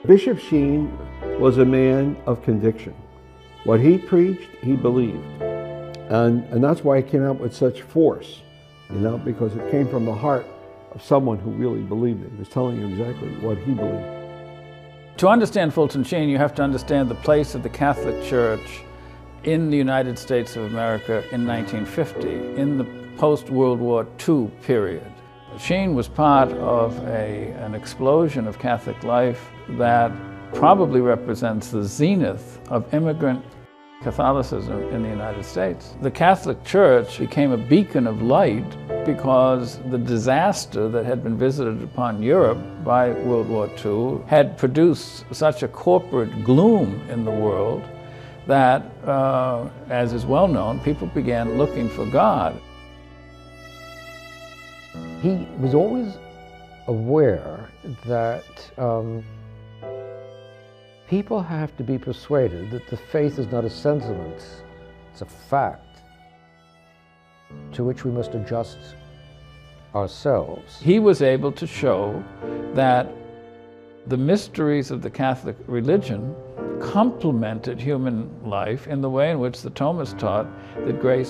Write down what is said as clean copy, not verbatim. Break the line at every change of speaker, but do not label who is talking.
Bishop Sheen was a man of conviction. What he preached, he believed. And that's why he came out with such force, because it came from the heart of someone who really believed it. He was telling you exactly what he believed.
To understand Fulton Sheen, you have to understand the place of the Catholic Church in the United States of America in 1950, in the post-World War II period. Sheen was part of an explosion of Catholic life that probably represents the zenith of immigrant Catholicism in the United States. The Catholic Church became a beacon of light because the disaster that had been visited upon Europe by World War II had produced such a corporate gloom in the world that, as is well known, people began looking for God.
He was always aware that people have to be persuaded that the faith is not a sentiment, it's a fact to which we must adjust ourselves.
He was able to show that the mysteries of the Catholic religion complemented human life in the way in which the Thomists taught that grace